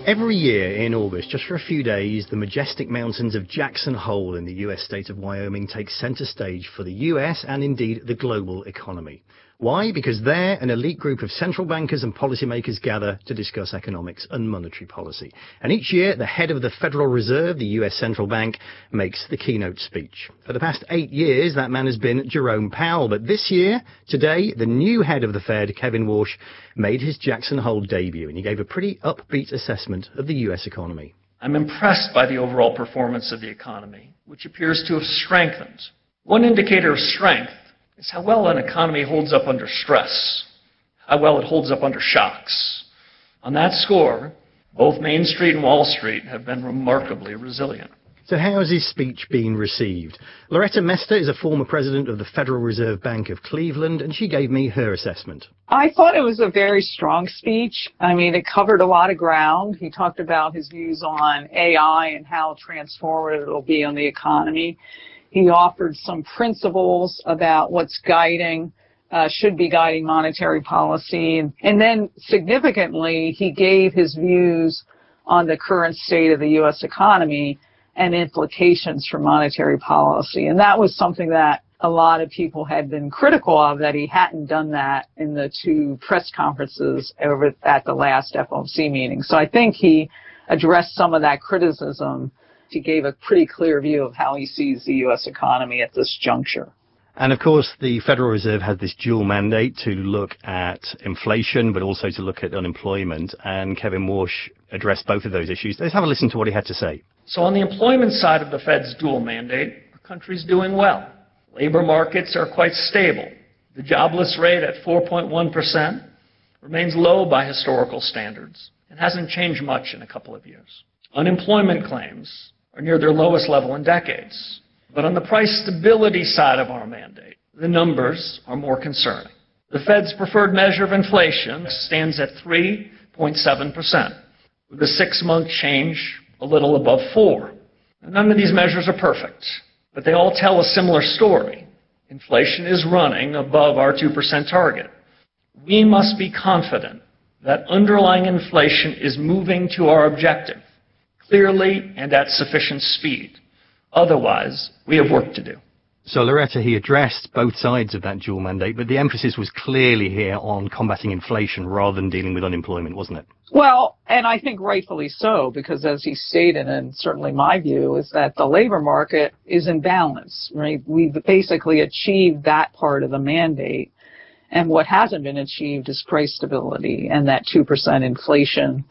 Every year in August, just for a few days, the majestic mountains of Jackson Hole in the US state of Wyoming take center stage for the US and indeed the global economy. Why? Because there, an elite group of central bankers and policymakers gather to discuss economics and monetary policy. And each year, the head of the Federal Reserve, the US central bank, makes the keynote speech. For the past 8 years, that man has been Jerome Powell. But this year, today, the new head of the Fed, Kevin Warsh, made his Jackson Hole debut, and he gave a pretty upbeat assessment of the US economy. I'm impressed by the overall performance of the economy, which appears to have strengthened. One indicator of strength is how well an economy holds up under stress, how well it holds up under shocks. On that score, both Main Street and Wall Street have been remarkably resilient. So how has his speech been received? Loretta Mester is a former president of the Federal Reserve Bank of Cleveland, and she gave me her assessment. I thought it was a very strong speech. I mean, it covered a lot of ground. He talked about his views on AI and how transformative it will be on the economy. He offered some principles about what's should be guiding monetary policy. And then significantly, he gave his views on the current state of the U.S. economy and implications for monetary policy. And that was something that a lot of people had been critical of, that he hadn't done that in the 2 press conferences over at the last FOMC meeting. So I think he addressed some of that criticism. He gave a pretty clear view of how he sees the U.S. economy at this juncture. And of course, the Federal Reserve has this dual mandate to look at inflation, but also to look at unemployment. And Kevin Warsh addressed both of those issues. Let's have a listen to what he had to say. So on the employment side of the Fed's dual mandate, the country's doing well. Labor markets are quite stable. The jobless rate at 4.1% remains low by historical standards and hasn't changed much in a couple of years. Unemployment claims are near their lowest level in decades. But on the price stability side of our mandate, the numbers are more concerning. The Fed's preferred measure of inflation stands at 3.7%, with a 6-month change a little above 4. None of these measures are perfect, but they all tell a similar story. Inflation is running above our 2% target. We must be confident that underlying inflation is moving to our objective, clearly and at sufficient speed. Otherwise, we have work to do. So, Loretta, he addressed both sides of that dual mandate, but the emphasis was clearly here on combating inflation rather than dealing with unemployment, wasn't it? Well, and I think rightfully so, because as he stated, and certainly my view, is that the labor market is in balance, right? We've basically achieved that part of the mandate. And what hasn't been achieved is price stability and that 2% inflation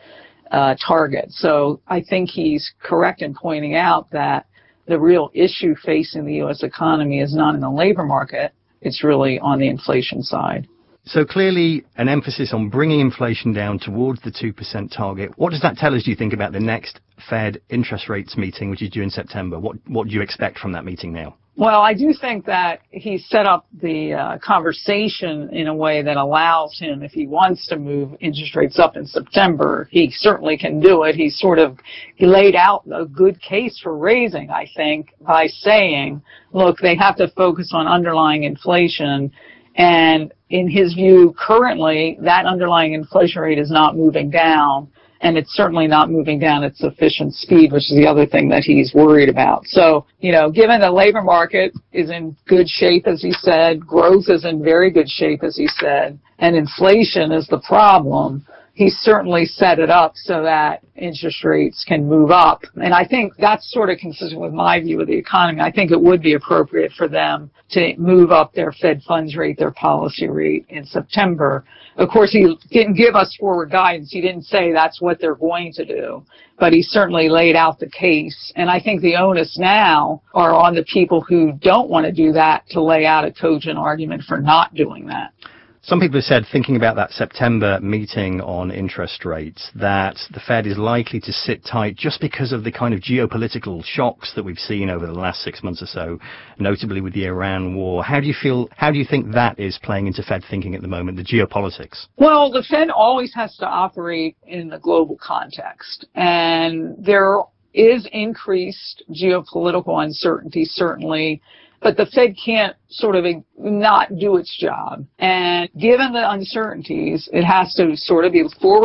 target. So I think he's correct in pointing out that the real issue facing the U.S. economy is not in the labor market. It's really on the inflation side. So clearly an emphasis on bringing inflation down towards the 2% target. What does that tell us, do you think, about the next Fed interest rates meeting, which is due in September? What do you expect from that meeting now? Well, I do think that he set up the conversation in a way that allows him, if he wants to move interest rates up in September, he certainly can do it. He laid out a good case for raising, I think, by saying, look, they have to focus on underlying inflation. And in his view, currently, that underlying inflation rate is not moving down. And it's certainly not moving down at sufficient speed, which is the other thing that he's worried about. So, given the labor market is in good shape, as he said, growth is in very good shape, as he said, and inflation is the problem, he certainly set it up so that interest rates can move up. And I think that's sort of consistent with my view of the economy. I think it would be appropriate for them to move up their Fed funds rate, their policy rate in September. Of course, he didn't give us forward guidance. He didn't say that's what they're going to do, but he certainly laid out the case. And I think the onus now are on the people who don't want to do that to lay out a cogent argument for not doing that. Some people have said, thinking about that September meeting on interest rates, that the Fed is likely to sit tight just because of the kind of geopolitical shocks that we've seen over the last 6 months or so, notably with the Iran war. How do you think that is playing into Fed thinking at the moment, the geopolitics? Well, the Fed always has to operate in the global context, and there is increased geopolitical uncertainty, certainly. But the Fed can't sort of not do its job. And given the uncertainties, it has to sort of be forward